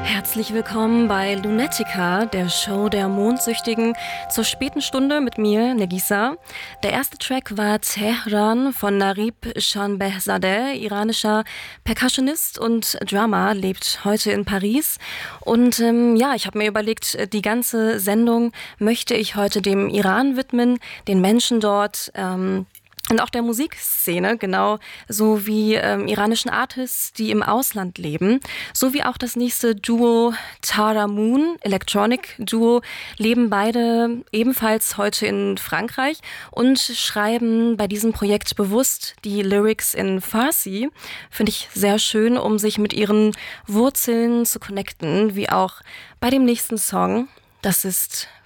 Herzlich willkommen bei Lunatica, der Show der Mondsüchtigen, zur späten Stunde mit mir, Negisa. Der erste Track war Tehran von Narib Shanbehzadeh, iranischer Percussionist und Drummer, lebt heute in Paris. Und ich habe mir überlegt, die ganze Sendung möchte ich heute dem Iran widmen, den Menschen dort, und auch der Musikszene, genau so wie iranischen Artists, die im Ausland leben, sowie auch das nächste Duo Tara Moon, Electronic Duo, leben beide ebenfalls heute in Frankreich und schreiben bei diesem Projekt bewusst die Lyrics in Farsi. Finde ich sehr schön, um sich mit ihren Wurzeln zu connecten, wie auch bei dem nächsten Song. Das ist